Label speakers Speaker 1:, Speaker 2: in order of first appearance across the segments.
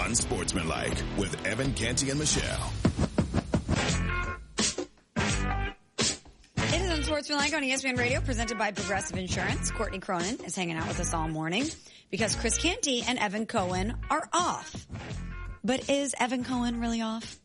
Speaker 1: Unsportsmanlike with Evan Canty and Michelle.
Speaker 2: It is Unsportsmanlike on ESPN Radio, presented by Progressive Insurance. Courtney Cronin is hanging out with us all morning because Chris Canty and Evan Cohen are off. But is Evan Cohen really off?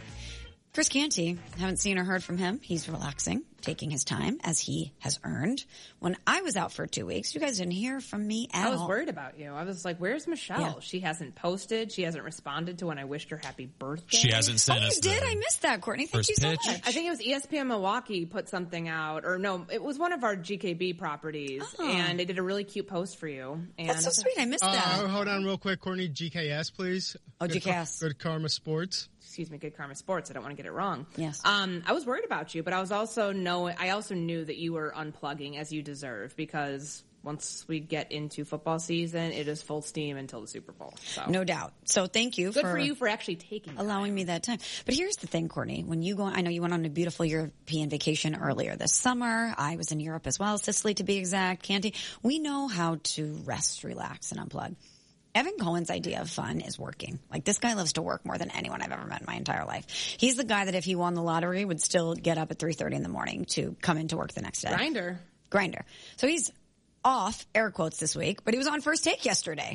Speaker 2: Chris Canty, haven't seen or heard from him. He's relaxing, taking his time as he has earned. When I was out for 2 weeks, you guys didn't hear from me at all.
Speaker 3: I was worried about you. I was like, where's Michelle? Yeah. She hasn't posted. She hasn't responded to when I wished her happy birthday.
Speaker 4: She hasn't sent us.
Speaker 2: You did? I missed that, Courtney. Thank you so much.
Speaker 3: I think it was ESPN Milwaukee put something out, or no, it was one of our GKB properties, and they did a really cute post for you. And
Speaker 2: that's so sweet. I missed that.
Speaker 5: Hold on real quick, Courtney. GKS, please.
Speaker 2: Oh, GKS.
Speaker 5: Good Karma Sports.
Speaker 3: Excuse me, Good Karma Sports. I don't want to get it wrong.
Speaker 2: Yes.
Speaker 3: I was worried about you, but I also knew that you were unplugging as you deserve, because once we get into football season, it is full steam until the Super Bowl. So.
Speaker 2: No doubt. So thank you.
Speaker 3: Good for you for actually
Speaker 2: allowing me that time. But here's the thing, Courtney. When you go, I know you went on a beautiful European vacation earlier this summer. I was in Europe as well, Sicily to be exact. Canty. We know how to rest, relax, and unplug. Evan Cohen's idea of fun is working. Like, this guy loves to work more than anyone I've ever met in my entire life. He's the guy that if he won the lottery would still get up at 3:30 in the morning to come into work the next day. Grinder. So he's off, air quotes, this week, but he was on First Take yesterday.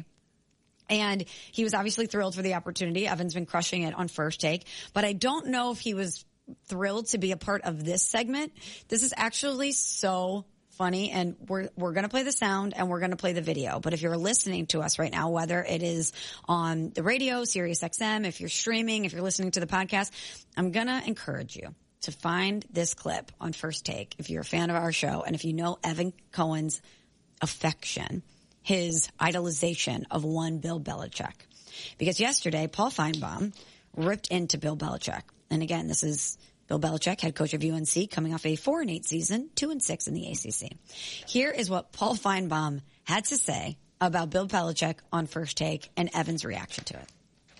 Speaker 2: And he was obviously thrilled for the opportunity. Evan's been crushing it on First Take, but I don't know if he was thrilled to be a part of this segment. This is actually so funny, and we're going to play the sound and we're going to play the video. But if you're listening to us right now, whether it is on the radio, Sirius XM, if you're streaming, if you're listening to the podcast, I'm going to encourage you to find this clip on First Take if you're a fan of our show and if you know Evan Cohen's affection, his idolization of one Bill Belichick. Because yesterday, Paul Feinbaum ripped into Bill Belichick. And again, this is Bill Belichick, head coach of UNC, coming off a 4-8 season, 2-6 in the ACC. Here is what Paul Feinbaum had to say about Bill Belichick on First Take and Evan's reaction to it.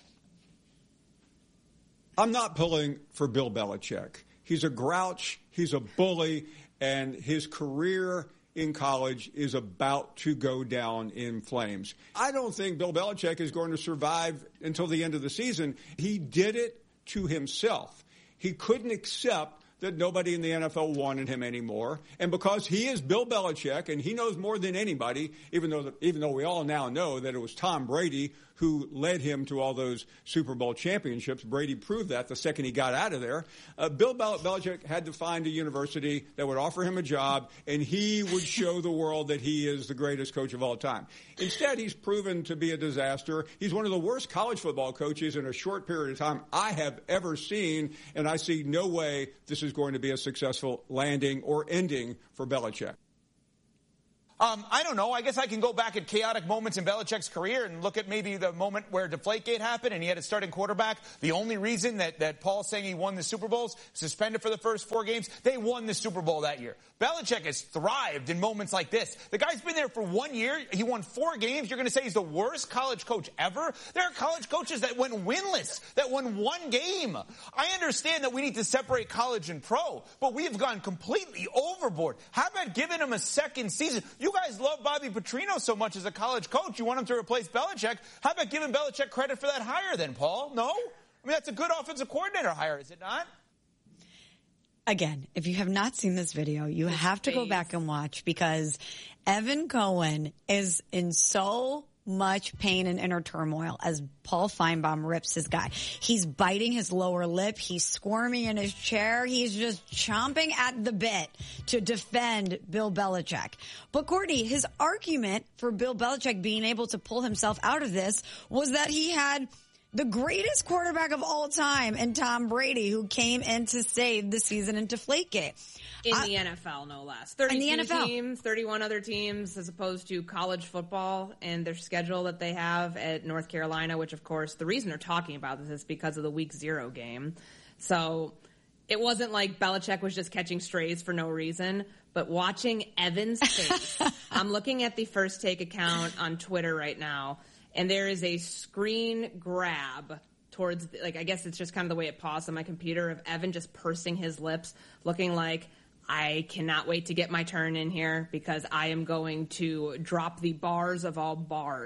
Speaker 6: I'm not pulling for Bill Belichick. He's a grouch, he's a bully, and his career in college is about to go down in flames. I don't think Bill Belichick is going to survive until the end of the season. He did it to himself. He couldn't accept that nobody in the NFL wanted him anymore. And because he is Bill Belichick and he knows more than anybody, even though we all now know that it was Tom Brady who led him to all those Super Bowl championships. Brady proved that the second he got out of there. Bill Belichick had to find a university that would offer him a job, and he would show the world that he is the greatest coach of all time. Instead, he's proven to be a disaster. He's one of the worst college football coaches in a short period of time I have ever seen, and I see no way this is going to be a successful landing or ending for Belichick.
Speaker 7: I don't know. I guess I can go back at chaotic moments in Belichick's career and look at maybe the moment where Deflategate happened and he had a starting quarterback. The only reason that Paul's saying he won the Super Bowls, suspended for the first 4 games, they won the Super Bowl that year. Belichick has thrived in moments like this. The guy's been there for 1 year. He won 4 games. You're going to say he's the worst college coach ever? There are college coaches that went winless, that won 1 game. I understand that we need to separate college and pro, but we have gone completely overboard. How about giving him a second season? You guys love Bobby Petrino so much as a college coach. You want him to replace Belichick. How about giving Belichick credit for that hire then, Paul? No? I mean, that's a good offensive coordinator hire, is it not?
Speaker 2: Again, if you have not seen this video, you have to go back and watch, because Evan Cohen is in so much pain and inner turmoil as Paul Feinbaum rips his guy. He's biting his lower lip. He's squirming in his chair. He's just chomping at the bit to defend Bill Belichick. But Courtney, his argument for Bill Belichick being able to pull himself out of this was that he had the greatest quarterback of all time in Tom Brady, who came in to save the season in Deflategate.
Speaker 3: In the NFL, no less. 32 teams, 31 other teams, as opposed to college football and their schedule that they have at North Carolina, which, of course, the reason they're talking about this is because of the Week 0 game. So it wasn't like Belichick was just catching strays for no reason. But watching Evan's face, I'm looking at the First Take account on Twitter right now, and there is a screen grab towards, I guess it's just kind of the way it paused on my computer, of Evan just pursing his lips, looking like, I cannot wait to get my turn in here because I am going to drop the bars of all bars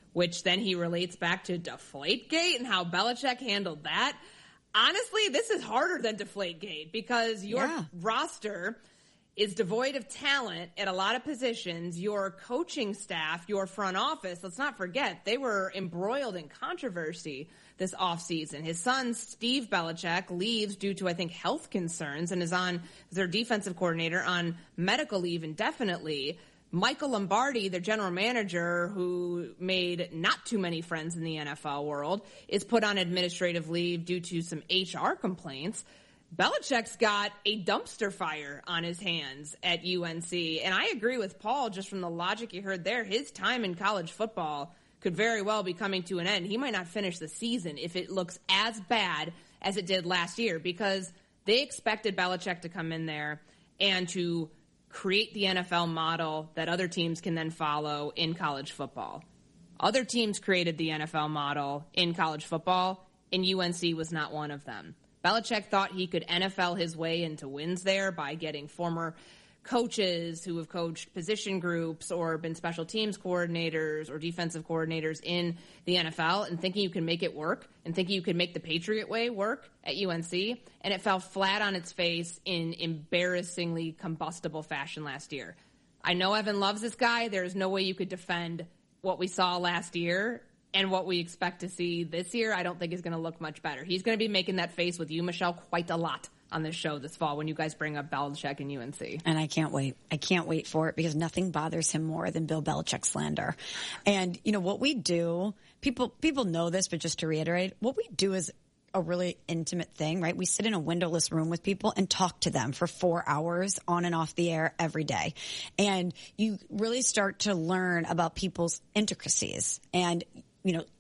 Speaker 3: which then he relates back to Deflategate and how Belichick handled that. Honestly, this is harder than Deflategate because your roster is devoid of talent at a lot of positions. Your coaching staff, your front office, let's not forget, they were embroiled in controversy this offseason. His son, Steve Belichick, leaves due to, I think, health concerns and is on their defensive coordinator on medical leave indefinitely. Michael Lombardi, their general manager, who made not too many friends in the NFL world, is put on administrative leave due to some HR complaints. Belichick's got a dumpster fire on his hands at UNC. And I agree with Paul, just from the logic you heard there. His time in college football could very well be coming to an end. He might not finish the season if it looks as bad as it did last year, because they expected Belichick to come in there and to create the NFL model that other teams can then follow in college football. Other teams created the NFL model in college football, and UNC was not one of them. Belichick thought he could NFL his way into wins there by getting former coaches who have coached position groups or been special teams coordinators or defensive coordinators in the NFL, and thinking you can make it work and thinking you can make the Patriot way work at UNC. And it fell flat on its face in embarrassingly combustible fashion last year. I know Evan loves this guy. There's no way you could defend what we saw last year. And what we expect to see this year, I don't think is going to look much better. He's going to be making that face with you, Michelle, quite a lot on this show this fall when you guys bring up Belichick and UNC.
Speaker 2: And I can't wait. I can't wait for it because nothing bothers him more than Bill Belichick slander. And, you know, what we do, people know this, but just to reiterate, what we do is a really intimate thing, right? We sit in a windowless room with people and talk to them for 4 hours on and off the air every day. And you really start to learn about people's intricacies. And, you know,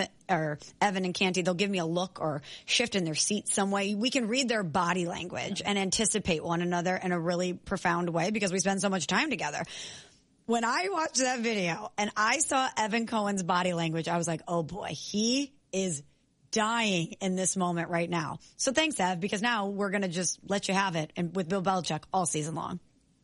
Speaker 2: Evan and Canty, they'll give me a look or shift in their seat some way. We can read their body language and anticipate one another in a really profound way because we spend so much time together. When I watched that video and I saw Evan Cohen's body language, I was like, oh boy, he is dying in this moment right now. So thanks, Ev, because now we're going to just let you have it and with Bill Belichick all season long.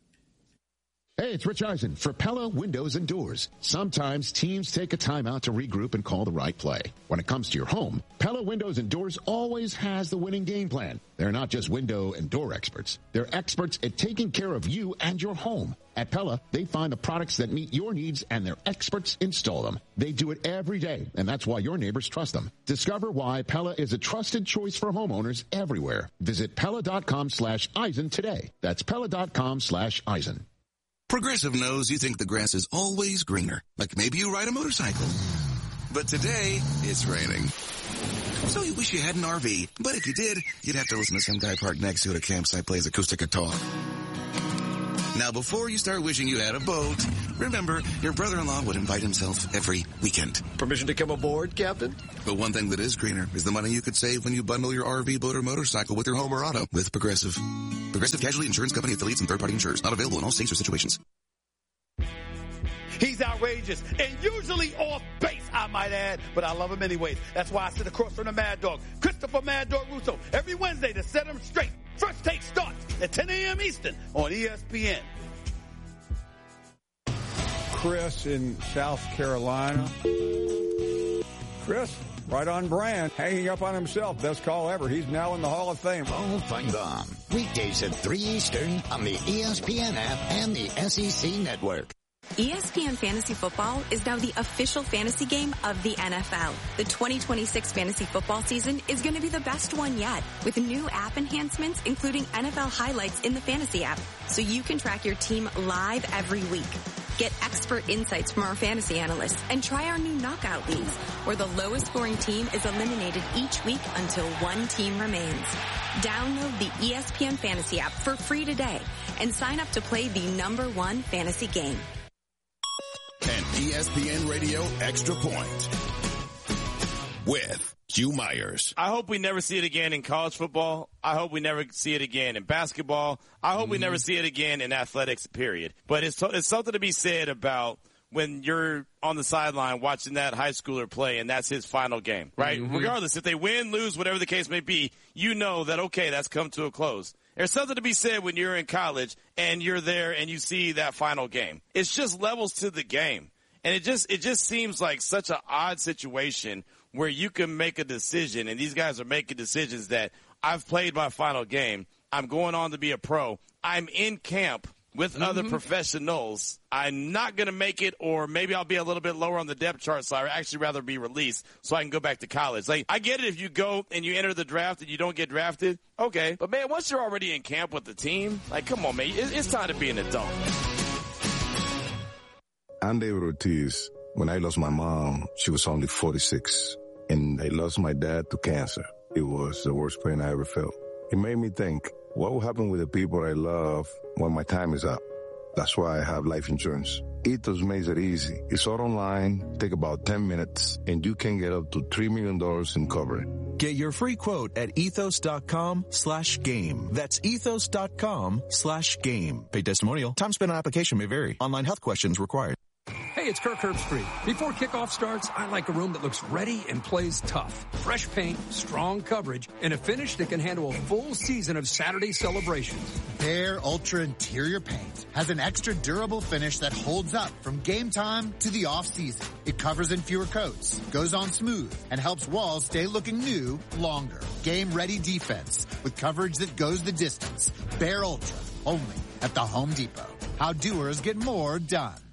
Speaker 4: Hey, it's Rich Eisen for Pella Windows and Doors. Sometimes teams take a time out to regroup and call the right play. When it comes to your home, Pella Windows and Doors always has the winning game plan. They're not just window and door experts. They're experts at taking care of you and your home. At Pella, they find the products that meet your needs and their experts install them. They do it every day, and that's why your neighbors trust them. Discover why Pella is a trusted choice for homeowners everywhere. Visit Pella.com/Eisen today. That's Pella.com/Eisen.
Speaker 8: Progressive knows you think the grass is always greener, like maybe you ride a motorcycle. But today, it's raining. So you wish you had an RV, but if you did, you'd have to listen to some guy parked next to it at a campsite plays acoustic guitar. Now, before you start wishing you had a boat, remember, your brother-in-law would invite himself every weekend.
Speaker 9: Permission to come aboard, Captain?
Speaker 8: But one thing that is greener is the money you could save when you bundle your RV, boat, or motorcycle with your home or auto with Progressive. Progressive Casualty Insurance Company affiliates and third-party insurers. Not available in all states or situations.
Speaker 10: He's outrageous and usually off base, I might add, but I love him anyways. That's why I sit across from the Mad Dog, Christopher Mad Dog Russo, every Wednesday to set him straight. First Take starts at 10 a.m. Eastern on ESPN.
Speaker 6: Chris in South Carolina. Chris, right on brand, hanging up on himself. Best call ever. He's now in the Hall of Fame.
Speaker 11: Paul Feinbaum, weekdays at 3 Eastern on the ESPN app and the SEC Network.
Speaker 12: ESPN Fantasy Football is now the official fantasy game of the NFL. The 2026 fantasy football season is going to be the best one yet, with new app enhancements including NFL highlights in the fantasy app, so you can track your team live every week. Get expert insights from our fantasy analysts and try our new knockout leagues, where the lowest scoring team is eliminated each week until one team remains. Download the ESPN Fantasy app for free today and sign up to play the #1 fantasy game.
Speaker 1: An ESPN Radio Extra Point with Hugh Myers.
Speaker 13: I hope we never see it again in college football. I hope we never see it again in basketball. I hope we never see it again in athletics, period. But it's something to be said about when you're on the sideline watching that high schooler play and that's his final game, right? Mm-hmm. Regardless, if they win, lose, whatever the case may be, you know that, okay, that's come to a close. There's something to be said when you're in college and you're there and you see that final game. It's just levels to the game. And it just seems like such an odd situation where you can make a decision, and these guys are making decisions that I've played my final game. I'm going on to be a pro. I'm in camp with other professionals. I'm not going to make it, or maybe I'll be a little bit lower on the depth chart, so I'd actually rather be released so I can go back to college. Like, I get it if you go and you enter the draft and you don't get drafted. Okay. But, man, once you're already in camp with the team, like, come on, man. It's time to be an adult.
Speaker 14: I'm David Ortiz. When I lost my mom, she was only 46. And I lost my dad to cancer. It was the worst pain I ever felt. It made me think, what will happen with the people I love when my time is up? That's why I have life insurance. Ethos makes it easy. It's all online, take about 10 minutes, and you can get up to $3 million in coverage.
Speaker 15: Get your free quote at ethos.com/game. That's ethos.com/game. Paid testimonial. Time spent on application may vary. Online health questions required.
Speaker 16: Hey, it's Kirk Herbstreit. Before kickoff starts, I like a room that looks ready and plays tough. Fresh paint, strong coverage, and a finish that can handle a full season of Saturday celebrations.
Speaker 17: Behr Ultra Interior Paint has an extra durable finish that holds up from game time to the off-season. It covers in fewer coats, goes on smooth, and helps walls stay looking new longer. Game-ready defense with coverage that goes the distance. Behr Ultra, only at the Home Depot. How doers get more done.